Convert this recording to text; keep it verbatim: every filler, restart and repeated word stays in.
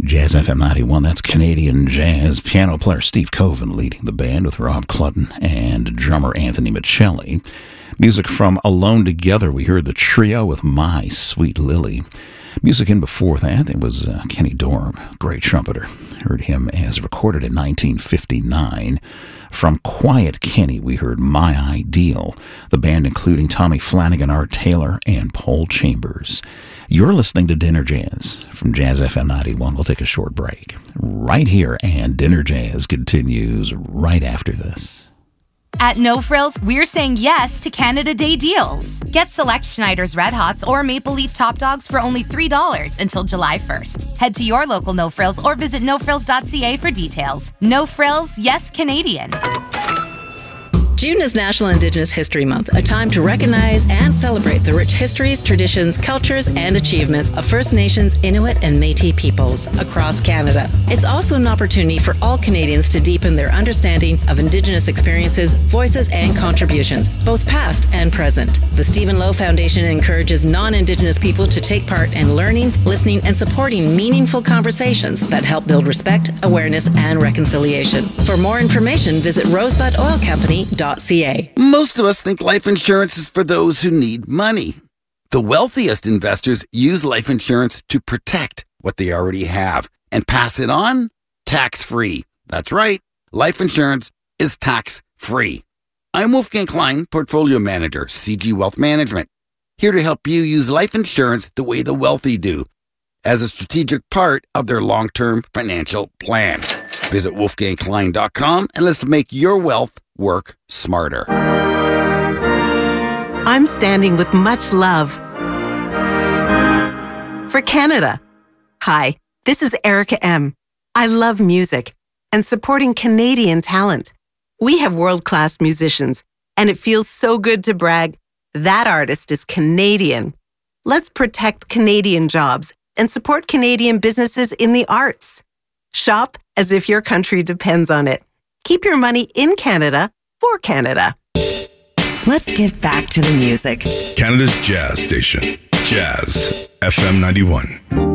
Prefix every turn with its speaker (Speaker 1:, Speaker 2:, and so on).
Speaker 1: Jazz F M ninety-one, that's Canadian jazz. Piano player Steve Coven leading the band with Rob Clutton and drummer Anthony Michelli. Music from Alone Together, we heard the trio with My Sweet Lily. Music in before that, it was uh, Kenny Dorham, great trumpeter. Heard him as recorded in nineteen fifty-nine. From Quiet Kenny, we heard My Ideal, the band including Tommy Flanagan, Art Taylor, and Paul Chambers. You're listening to Dinner Jazz from Jazz F M ninety-one. We'll take a short break right here, and Dinner Jazz continues right after this.
Speaker 2: At No Frills, we're saying yes to Canada Day deals. Get select Schneider's Red Hots or Maple Leaf Top Dogs for only three dollars until July first. Head to your local No Frills or visit no frills dot c a for details. No Frills, yes Canadian.
Speaker 3: June is National Indigenous History Month, a time to recognize and celebrate the rich histories, traditions, cultures, and achievements of First Nations, Inuit, and Métis peoples across Canada. It's also an opportunity for all Canadians to deepen their understanding of Indigenous experiences, voices, and contributions, both past and present. The Stephen Lowe Foundation encourages non-Indigenous people to take part in learning, listening, and supporting meaningful conversations that help build respect, awareness, and reconciliation. For more information, visit rosebud oil company dot c a.
Speaker 4: Most of us think life insurance is for those who need money. The wealthiest investors use life insurance to protect what they already have and pass it on tax-free. That's right. Life insurance is tax-free. I'm Wolfgang Klein, Portfolio Manager, C G Wealth Management, here to help you use life insurance the way the wealthy do, as a strategic part of their long-term financial plan. Visit wolfgang klein dot com and let's make your wealth work smarter.
Speaker 5: I'm standing with much love for Canada. Hi, this is Erica M. I love music and supporting Canadian talent. We have world-class musicians, and it feels so good to brag, that artist is Canadian. Let's protect Canadian jobs and support Canadian businesses in the arts. Shop as if your country depends on it. Keep your money in Canada for Canada.
Speaker 6: Let's get back to the music.
Speaker 7: Canada's jazz station, Jazz F M ninety-one.